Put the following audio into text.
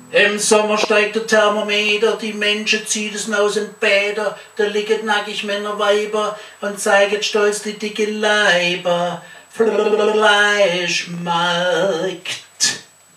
Im Sommer steigt der Thermometer, die Menschen ziehen es aus den Bäder, da liegen nackig Männer, Weiber und zeigen stolz die dicke Leiber. Fleischmarkt.